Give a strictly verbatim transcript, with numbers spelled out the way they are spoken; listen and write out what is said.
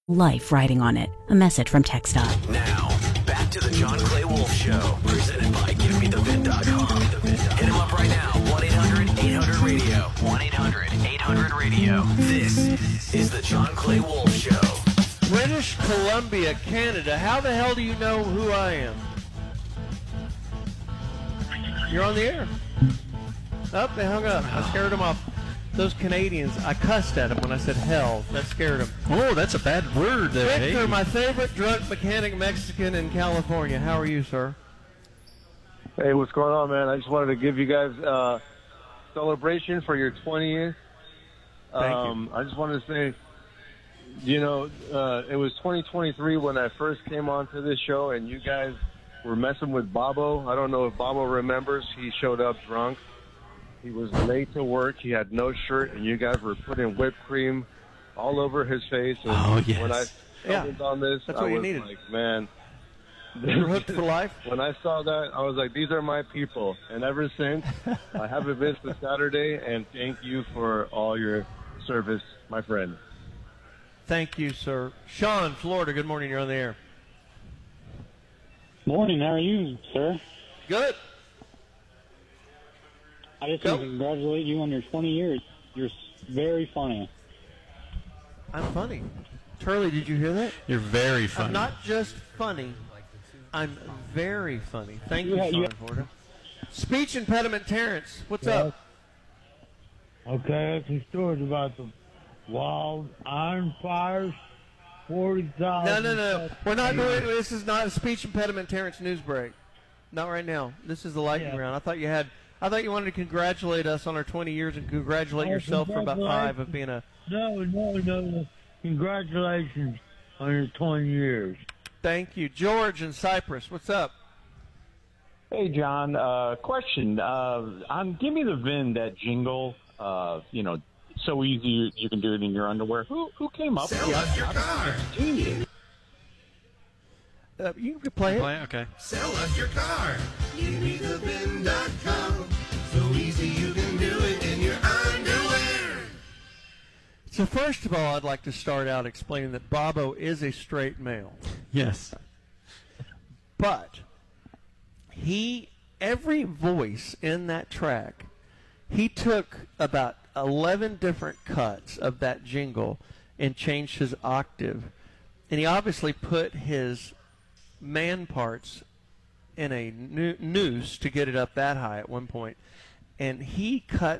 life riding on it. A message from TxDOT. Now, back to the John Clay Wolf Show, presented by Give Me The Vin dot com. Hit him up right now, one eight hundred eight hundred radio. one eight hundred eight hundred radio. This is the John Clay Wolf Show. British Columbia, Canada. How the hell do you know who I am? You're on the air. Oh, they hung up. I scared them off. Those Canadians, I cussed at them when I said hell. That scared them. Oh, that's a bad word there. Victor, hey. my favorite drunk mechanic Mexican in California. How are you, sir? Hey, what's going on, man? I just wanted to give you guys a uh, celebration for your twentieth. Thank um, you. I just wanted to say, you know, uh, it was twenty twenty-three when I first came onto this show, and you guys were messing with Bobo. I don't know if Bobo remembers. He showed up drunk. He was late to work. He had no shirt, and you guys were putting whipped cream all over his face. And Oh, yes. When I Yeah. stumbled on this, That's I what you was needed. like, man. You're hooked for life? When I saw that, I was like, these are my people. And ever since, I haven't missed a Saturday, and thank you for all your service, my friend. Thank you, sir. Sean, Florida, good morning. You're on the air. Morning, how are you, sir? Good. I just Go. want to congratulate you on your twenty years. You're s- very funny. I'm funny. Turley, did you hear that? You're very funny. I'm not just funny. I'm very funny. Thank you, Yeah, Sean, yeah. Florida. Speech impediment Terrence, what's Yeah. up? Okay, that's a story about the wild iron fires, forty thousand. No, no, no. We're not doing this. Is not a speech impediment Terrence news break. Not right now. This is the lightning Yeah. round. I thought you had. I thought you wanted to congratulate us on our twenty years and congratulate Oh, yourself for about five of congratulations. being a. No, no, no. Congratulations on your twenty years. Thank you, George in Cyprus. What's up? Hey, John. Uh, question. Uh, on Give Me the Vin, that jingle, uh, you know, so easy you, you can do it in your underwear. Who who came up with that? your car. Genius. Uh, you can play it. Play? Okay. Sell us your car. Give me the Vin dot com. So easy you can do it in your underwear. So first of all, I'd like to start out explaining that Bobo is a straight male, Yes. but he every voice in that track, he took about eleven different cuts of that jingle and changed his octave, and he obviously put his man parts in a no- noose to get it up that high at one point, and he cut